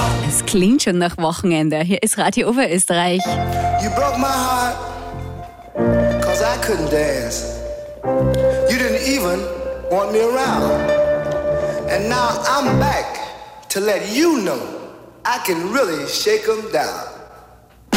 Es klingt schon nach Wochenende. Hier ist Radio Oberösterreich. You broke my heart, cause I couldn't dance. You didn't even want me around. And now I'm back to let you know I can really shake 'em down.